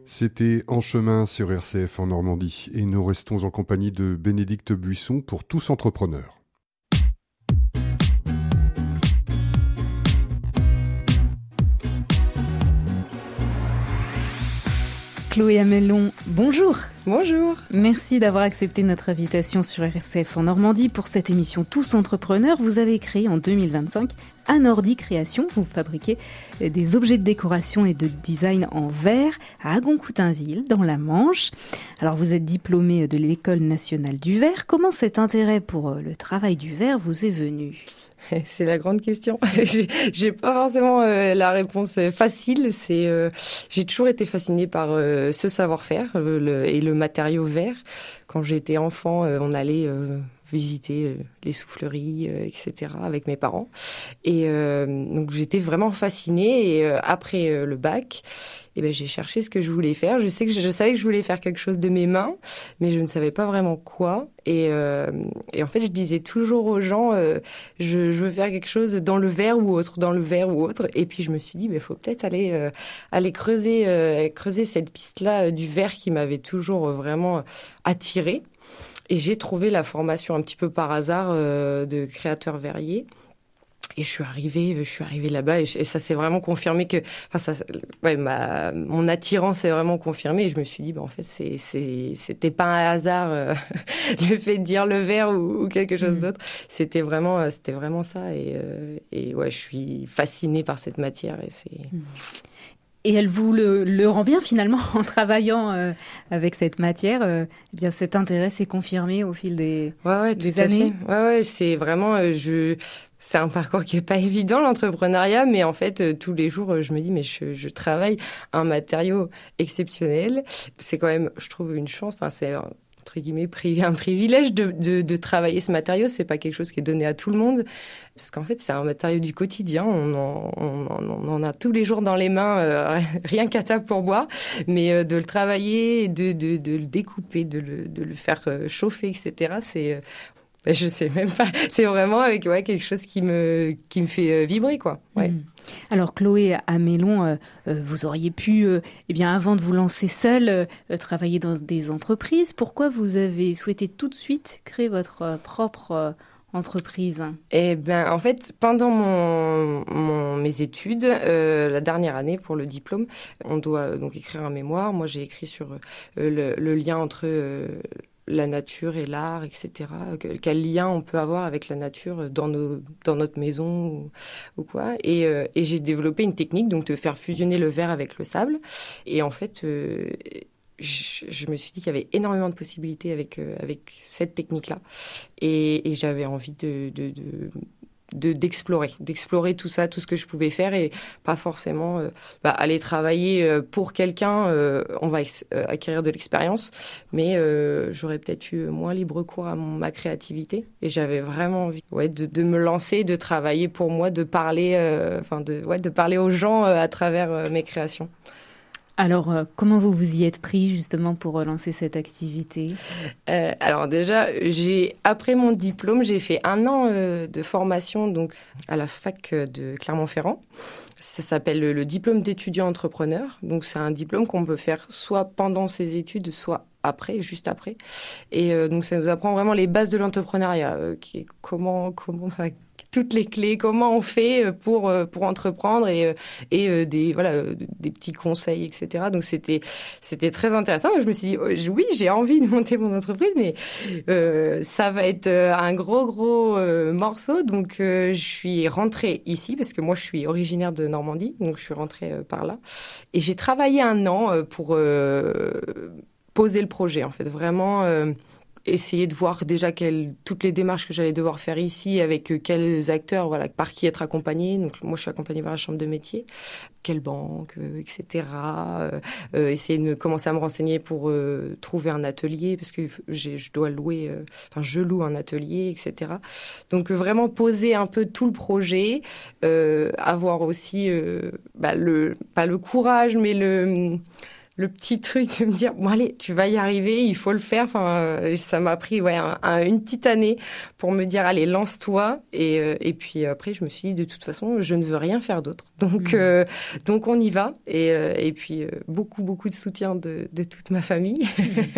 C'était En chemin sur RCF en Normandie et nous restons en compagnie de Bénédicte Buisson pour Tous Entrepreneurs. Chloé Amelon, bonjour. Bonjour. Merci d'avoir accepté notre invitation sur RCF en Normandie pour cette émission Tous Entrepreneurs. Vous avez créé en 2025 Anordi Création. Vous fabriquez des objets de décoration et de design en verre à Agon-Coutainville, dans la Manche. Alors vous êtes diplômée de l'École nationale du verre. Comment cet intérêt pour le travail du verre vous est venu ? C'est la grande question. J'ai pas forcément la réponse facile. J'ai toujours été fascinée par ce savoir-faire et le matériau verre. Quand j'étais enfant, on allait visiter les souffleries, etc. avec mes parents. Et donc j'étais vraiment fascinée. Et après le bac, j'ai cherché ce que je voulais faire. Je savais que je voulais faire quelque chose de mes mains, mais je ne savais pas vraiment quoi. Et en fait, je disais toujours aux gens, je veux faire quelque chose dans le verre ou autre, dans le verre ou autre. Et puis je me suis dit, il faut peut-être aller creuser cette piste-là du verre qui m'avait toujours vraiment attirée. Et j'ai trouvé la formation un petit peu par hasard de créateur verrier. Et je suis arrivée là-bas et ça s'est vraiment confirmé mon attirance est vraiment confirmée et je me suis dit, en fait, c'était pas un hasard, le fait de dire le verre ou quelque chose d'autre. C'était vraiment ça et ouais, je suis fascinée par cette matière et c'est... Et elle vous le rend bien finalement en travaillant avec cette matière. Cet intérêt s'est confirmé au fil des années. Ouais, c'est vraiment c'est un parcours qui est pas évident, l'entrepreneuriat, mais en fait tous les jours je me dis je travaille un matériau exceptionnel. C'est quand même, je trouve, une chance. Enfin, c'est entre guillemets un privilège de travailler ce matériau. C'est pas quelque chose qui est donné à tout le monde. Parce qu'en fait, c'est un matériau du quotidien. On en a tous les jours dans les mains, rien qu'à table pour boire. Mais de le travailler, de le découper, de le faire chauffer, etc., c'est... je sais même pas. C'est vraiment avec quelque chose qui me fait vibrer, quoi. Ouais. Alors Chloé Amelon, vous auriez pu, avant de vous lancer seule, travailler dans des entreprises. Pourquoi vous avez souhaité tout de suite créer votre propre entreprise? En fait, pendant mes études, la dernière année pour le diplôme, on doit donc écrire un mémoire. Moi, j'ai écrit sur le lien entre la nature et l'art, etc. Quel lien on peut avoir avec la nature dans notre maison ou quoi. Et j'ai développé une technique donc de faire fusionner le verre avec le sable. Et en fait, je me suis dit qu'il y avait énormément de possibilités avec cette technique-là. Et j'avais envie d'explorer tout ça, tout ce que je pouvais faire et pas forcément aller travailler pour quelqu'un. On va acquérir de l'expérience, mais j'aurais peut-être eu moins libre cours à ma créativité et j'avais vraiment envie de me lancer, de travailler pour moi, de parler de parler aux gens à travers mes créations. Alors, comment vous y êtes pris justement pour lancer cette activité ? Alors déjà, après mon diplôme, j'ai fait 1 an de formation donc à la fac de Clermont-Ferrand. Ça s'appelle le diplôme d'étudiant entrepreneur. Donc c'est un diplôme qu'on peut faire soit pendant ses études, soit juste après. Et donc ça nous apprend vraiment les bases de l'entrepreneuriat, qui est comment toutes les clés, comment on fait pour entreprendre et des petits conseils, etc. Donc c'était très intéressant. Je me suis dit, oui, j'ai envie de monter mon entreprise, mais ça va être un gros morceau. Donc je suis rentrée ici parce que moi je suis originaire de Normandie, donc je suis rentrée par là et j'ai travaillé 1 an pour poser le projet, en fait, vraiment essayer de voir déjà toutes les démarches que j'allais devoir faire ici, avec quels acteurs, par qui être accompagnée. Donc moi, je suis accompagnée par la chambre de métier, quelle banque, etc. Essayer de commencer à me renseigner pour trouver un atelier, parce que je loue un atelier, etc. Donc vraiment poser un peu tout le projet, avoir aussi pas le courage, mais le petit truc de me dire bon allez, tu vas y arriver, il faut le faire. Enfin, ça m'a pris une petite année pour me dire allez, lance-toi. Et puis après, je me suis dit de toute façon, je ne veux rien faire d'autre. Donc on y va. Et puis beaucoup de soutien de toute ma famille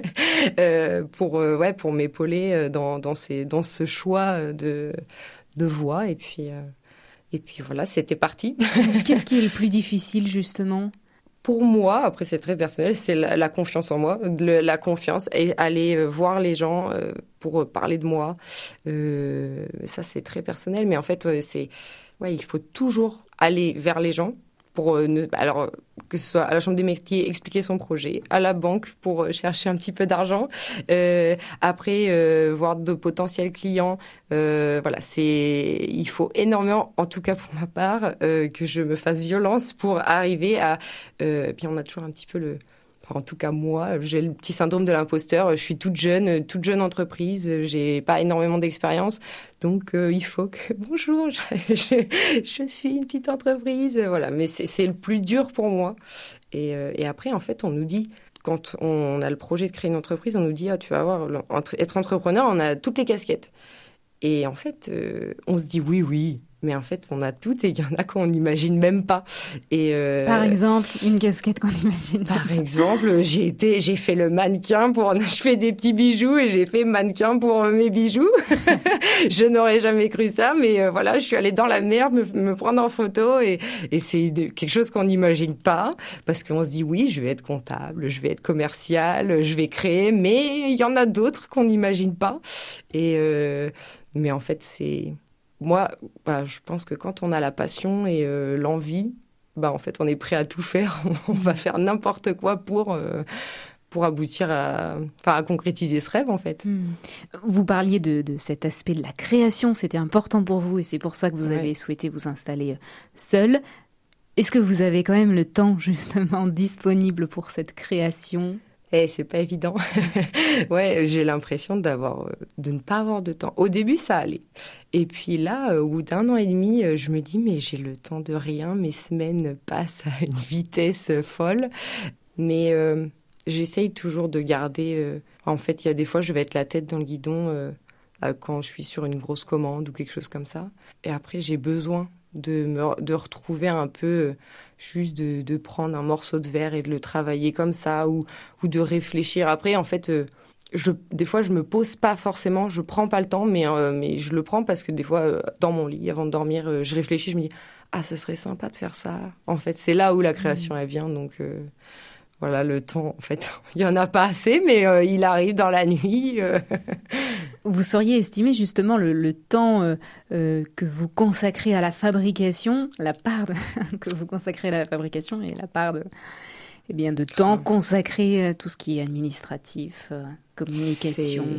pour m'épauler dans ce choix de voie. Et puis voilà, c'était parti. Qu'est-ce qui est le plus difficile justement? Pour moi, après c'est très personnel, c'est la confiance en moi, la confiance et aller voir les gens pour parler de moi. Ça c'est très personnel, mais en fait il faut toujours aller vers les gens pour alors que ce soit à la chambre des métiers expliquer son projet, à la banque pour chercher un petit peu d'argent, après voir de potentiels clients. Il faut énormément, en tout cas pour ma part, que je me fasse violence pour arriver à. Puis on a toujours un petit peu en tout cas, moi, j'ai le petit syndrome de l'imposteur. Je suis toute jeune entreprise. J'ai pas énormément d'expérience. Donc, il faut que, bonjour, je suis une petite entreprise. Voilà. Mais c'est le plus dur pour moi. Et après, en fait, on nous dit, quand on a le projet de créer une entreprise, on nous dit, tu vas voir, être entrepreneur, on a toutes les casquettes. Et en fait, on se dit oui. Mais en fait, on a tout et il y en a qu'on n'imagine même pas. Par exemple, une casquette qu'on n'imagine pas. Par exemple, j'ai fait le mannequin je fais des petits bijoux et j'ai fait mannequin pour mes bijoux. Je n'aurais jamais cru ça, mais voilà, je suis allée dans la mer me prendre en photo et c'est quelque chose qu'on n'imagine pas parce qu'on se dit oui, je vais être comptable, je vais être commercial, je vais créer, mais il y en a d'autres qu'on n'imagine pas. Mais en fait, moi, je pense que quand on a la passion et l'envie, en fait, on est prêt à tout faire. On va faire n'importe quoi pour aboutir à concrétiser ce rêve, en fait. Vous parliez de cet aspect de la création. C'était important pour vous et c'est pour ça que vous avez souhaité vous installer seul. Est-ce que vous avez quand même le temps, justement, disponible pour cette création ? C'est pas évident. J'ai l'impression de ne pas avoir de temps. Au début, ça allait. Et puis là, au bout d'1 an et demi, je me dis, mais j'ai le temps de rien. Mes semaines passent à une vitesse folle. Mais j'essaye toujours de garder... en fait, il y a des fois, je vais être la tête dans le guidon quand je suis sur une grosse commande ou quelque chose comme ça. Et après, j'ai besoin de retrouver un peu... juste de prendre un morceau de verre et de le travailler comme ça ou de réfléchir. Après, en fait, des fois, je me pose pas forcément, je prends pas le temps, mais je le prends parce que des fois, dans mon lit, avant de dormir, je réfléchis, je me dis « Ah, ce serait sympa de faire ça ». En fait, c'est là où la création, elle vient, donc... Voilà, le temps, en fait, il n'y en a pas assez, mais il arrive dans la nuit. Vous sauriez estimer justement le temps que vous consacrez à la fabrication, la part que vous consacrez à la fabrication et la part de temps consacré à tout ce qui est administratif, communication.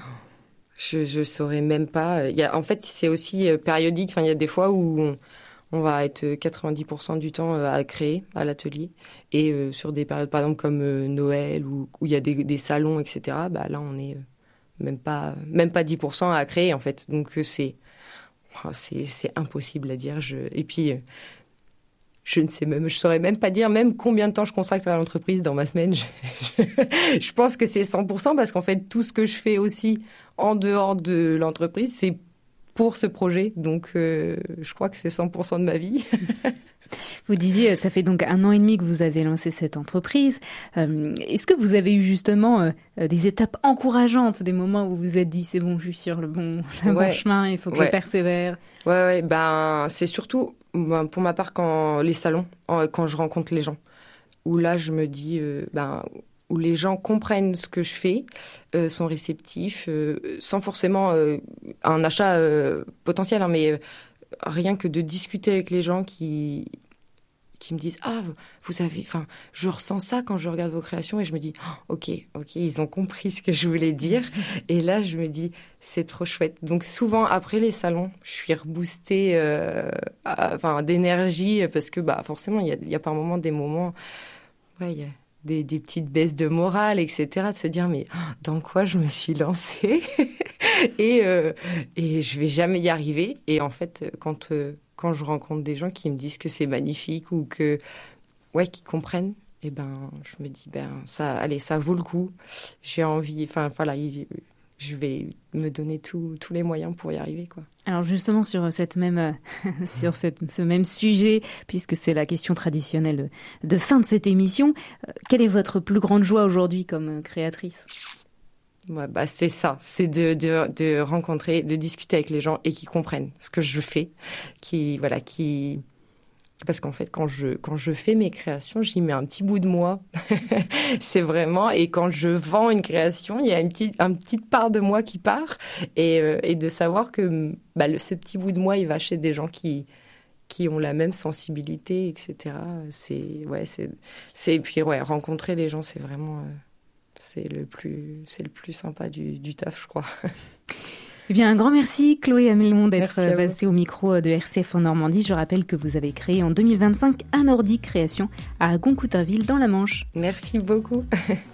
Je saurais même pas. En fait, c'est aussi périodique. Enfin, il y a des fois où on va être 90% du temps à créer à l'atelier. Et sur des périodes, par exemple, comme Noël, où il y a des salons, etc., là, on est même pas 10% à créer, en fait. Donc, c'est impossible à dire. Et puis, je saurais même pas dire même combien de temps je consacre à l'entreprise dans ma semaine. Je pense que c'est 100% parce qu'en fait, tout ce que je fais aussi en dehors de l'entreprise, c'est pour ce projet. Donc, je crois que c'est 100% de ma vie. Vous disiez, ça fait donc 1 an et demi que vous avez lancé cette entreprise. Est-ce que vous avez eu justement des étapes encourageantes, des moments où vous vous êtes dit, c'est bon, je suis sur le bon chemin, il faut que je persévère? C'est surtout, pour ma part, quand je rencontre les gens, où là, je me dis... où les gens comprennent ce que je fais, sont réceptifs, sans forcément un achat potentiel, mais rien que de discuter avec les gens qui me disent « Ah, vous avez... » Enfin, je ressens ça quand je regarde vos créations et je me dis oh, « Ok, ils ont compris ce que je voulais dire. » Et là, je me dis « C'est trop chouette. » Donc souvent, après les salons, je suis reboostée d'énergie parce que forcément, il y a par moments des moments... il y a des petites baisses de morale, etc., de se dire mais dans quoi je me suis lancée et je vais jamais y arriver. Et en fait, quand je rencontre des gens qui me disent que c'est magnifique ou qui comprennent, Et je me dis, ça vaut le coup. J'ai envie, je vais me donner tous les moyens pour y arriver, quoi. Alors justement sur ce même sujet, puisque c'est la question traditionnelle de fin de cette émission, quelle est votre plus grande joie aujourd'hui comme créatrice ? Ouais, c'est ça, c'est de rencontrer, de discuter avec les gens et qui comprennent ce que je fais, parce qu'en fait, quand je fais mes créations, j'y mets un petit bout de moi. C'est vraiment... Et quand je vends une création, il y a une petite part de moi qui part. Et de savoir que ce petit bout de moi, il va chez des gens qui ont la même sensibilité, etc. Puis rencontrer les gens, c'est vraiment... c'est le plus sympa du taf, je crois. Eh bien, un grand merci, Chloé Amelmont, d'être passée au micro de RCF en Normandie. Je rappelle que vous avez créé en 2025 Anordi Création à Goncoutainville dans la Manche. Merci beaucoup.